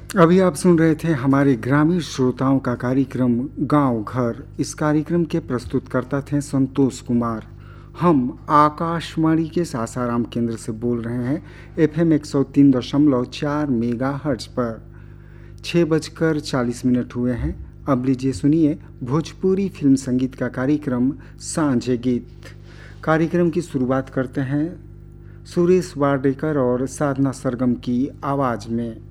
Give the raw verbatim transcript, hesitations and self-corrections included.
अभी आप सुन रहे थे हमारे ग्रामीण श्रोताओं का कार्यक्रम गांव घर। इस कार्यक्रम के प्रस्तुतकर्ता थे संतोष कुमार। हम आकाशवाणी के सासाराम केंद्र से बोल रहे हैं, एफ एम एक सौ तीन दशमलव चार मेगा हर्ट्ज पर। छः बजकर चालीस मिनट हुए हैं। अब लीजिए सुनिए भोजपुरी फिल्म संगीत का कार्यक्रम सांझे गीत। कार्यक्रम की शुरुआत करते हैं सुरेश वाडेकर और साधना सरगम की आवाज़ में।